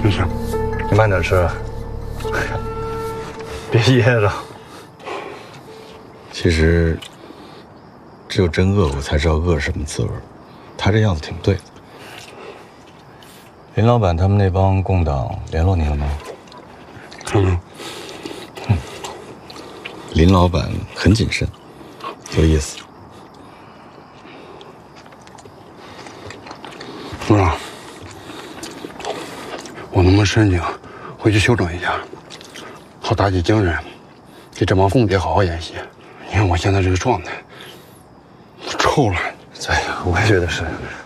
没事， 你慢点吃，别噎着。其实，只有真饿过才知道饿是什么滋味。他这样子挺对的。林老板他们那帮共党联络你了吗？林老板很谨慎，有意思。 陆长，我能不能申请回去休整一下，好打起精神，给这帮共谍好好演习？你看我现在这个状态，都臭了。 对，我也觉得是。